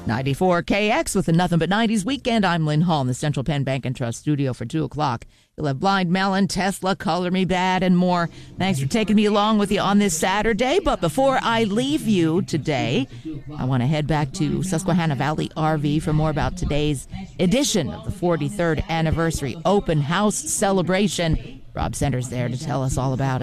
94 KX with the Nothing But 90s Weekend. I'm Lynn Hall in the Central Penn Bank and Trust studio for 2 o'clock. You'll have Blind Melon, Tesla, Color Me Bad, and more. Thanks for taking me along with you on this Saturday. But before I leave you today, I want to head back to Susquehanna Valley RV for more about today's edition of the 43rd Anniversary Open House Celebration. Rob Center's there to tell us all about it.